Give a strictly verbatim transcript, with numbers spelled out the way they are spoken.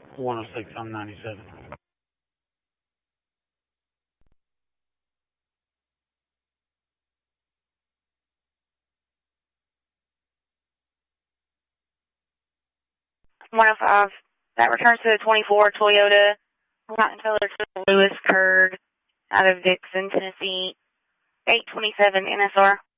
one oh six on ninety-seven. one oh five. That returns to the twenty-four Toyota Mountain Color to Lewis Kurd out of Dixon, Tennessee. eight twenty-seven N S R.